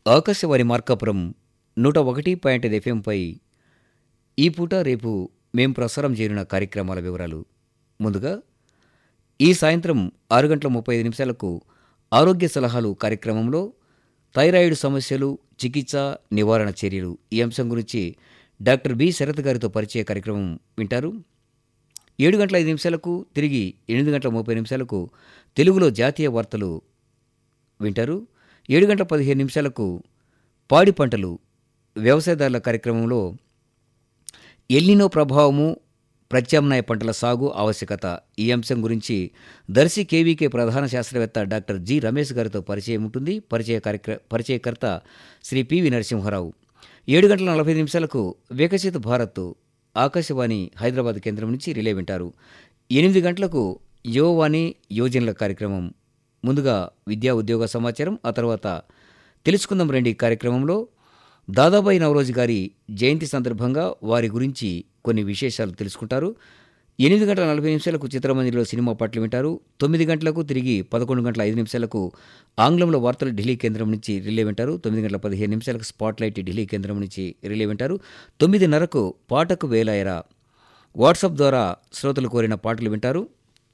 ఆకాశవాణి మార్కాపురం 101.5 ఎఫ్ఎంపై ఈ పూట రేపు మేం ప్రసారం చేయనున్న కార్యక్రమాల వివరాలు. ముందుగా ఈ సాయంత్రం 6:35 ఆరోగ్య సలహాలు కార్యక్రమంలో థైరాయిడ్ సమస్యలు, చికిత్స, నివారణ చర్యలు ఈ అంశం గురించి డాక్టర్ బి శరత్ గారితో పరిచయ కార్యక్రమం వింటారు. 7:05 తిరిగి 8:30 తెలుగులో జాతీయ వార్తలు వింటారు. 7:15 పాడి పంటలు వ్యవసాయదారుల కార్యక్రమంలో ఎల్నినో ప్రభావము, ప్రత్యామ్నాయ పంటల సాగు ఆవశ్యకత ఈ అంశం గురించి దర్శి కేవీకే ప్రధాన శాస్త్రవేత్త డాక్టర్ జి రమేష్ గారితో పరిచయం ఉంటుంది. పరిచయకర్త శ్రీ పివి నరసింహారావు. 7:45 వికసిత్ భారత్ ఆకాశవాణి హైదరాబాద్ కేంద్రం నుంచి రిలే వింటారు. 8 గంటలకు యువవాణి యువజనుల కార్యక్రమం. ముందుగా విద్యా ఉద్యోగ సమాచారం, ఆ తర్వాత తెలుసుకుందాం రండి కార్యక్రమంలో దాదాబాయి నవరోజు గారి జయంతి సందర్భంగా వారి గురించి కొన్ని విశేషాలు తెలుసుకుంటారు. 8:40 చిత్రమందిలో సినిమా పాటలు వింటారు. 9 గంటలకు తిరిగి 11:05 ఆంగ్లంలో వార్తలు ఢిల్లీ కేంద్రం నుంచి రిలే వింటారు. 9:15 స్పాట్లైట్ ఢిల్లీ కేంద్రం నుంచి రిలే వింటారు. 9:30 పాటకు వేలాయరా వాట్సాప్ ద్వారా శ్రోతలు కోరిన పాటలు వింటారు.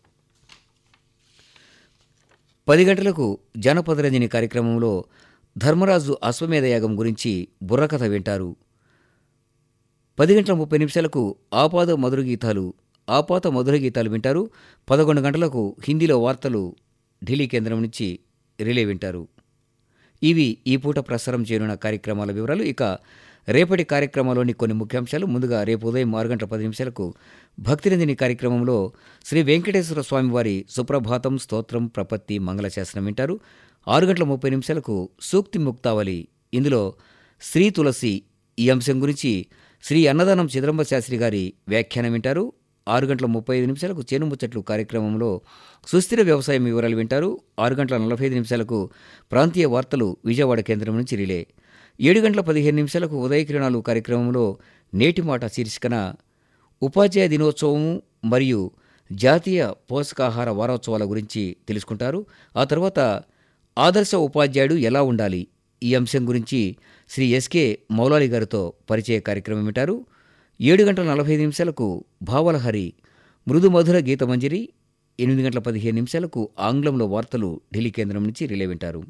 10 గంటలకు జానపదరంజని కార్యక్రమంలో ధర్మరాజు అశ్వమేధ యాగం గురించి బుర్రకథ వింటారు. 10:30 ఆపాత మధుర గీతాలు వింటారు. 11 గంటలకు హిందీలో వార్తలు ఢిల్లీ కేంద్రం నుంచి రిలే వింటారు. ఇవి ఈ పూట ప్రసారం చేయనున్న కార్యక్రమాల వివరాలు. ఇక రేపటి కార్యక్రమాల్లోని కొన్ని ముఖ్యాంశాలు. ముందుగా రేపు ఉదయం 6:10 భక్తిరంజని కార్యక్రమంలో శ్రీ వెంకటేశ్వర స్వామివారి సుప్రభాతం, స్తోత్రం, ప్రపత్తి, మంగళశాసనం వింటారు. 6:30 సూక్తి ముక్తావళి, ఇందులో శ్రీ తులసి ఈ అంశం గురించి శ్రీ అన్నదానం చిదంబర శాస్త్రి గారి వ్యాఖ్యానం వింటారు. 6:35 చేను ముచ్చట్లు కార్యక్రమంలో సుస్థిర వ్యవసాయం వివరాలు వింటారు. 6:45 ప్రాంతీయ వార్తలు విజయవాడ కేంద్రం నుంచి రిలే. 7:15 ఉదయ కిరణాలు కార్యక్రమంలో నేటి మాట శీర్షికన ఉపాధ్యాయ దినోత్సవం మరియు జాతీయ పోషకాహార వారోత్సవాల గురించి తెలుసుకుంటారు. ఆ తర్వాత ఆదర్శ ఉపాధ్యాయుడు ఎలా ఉండాలి ఈ అంశం గురించి శ్రీ ఎస్కే మౌలాలి గారితో పరిచయ కార్యక్రమం వింటారు. 7:45 భావలహరి మృదు మధుర గీతమంజరి. 8:15 ఆంగ్లంలో వార్తలు ఢిల్లీ కేంద్రం నుంచి రిలే వింటారు.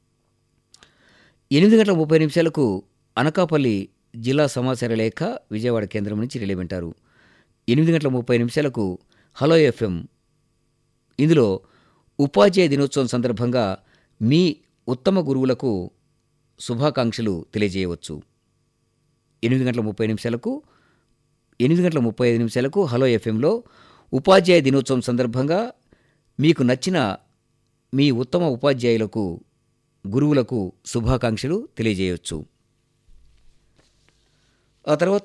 8:30 అనకాపల్లి జిల్లా సమాచార లేఖ విజయవాడ కేంద్రం నుంచి రిలే వింటారు. 8:30 హలో ఎఫ్ఎం, ఇందులో ఉపాధ్యాయ దినోత్సవం సందర్భంగా మీ ఉత్తమ గురువులకు శుభాకాంక్షలు తెలియజేయవచ్చు. 8:35 హలో ఎఫ్ఎంలో ఉపాధ్యాయ దినోత్సవం సందర్భంగా మీకు నచ్చిన మీ ఉత్తమ ఉపాధ్యాయులకు, గురువులకు శుభాకాంక్షలు తెలియజేయవచ్చు. ఆ తర్వాత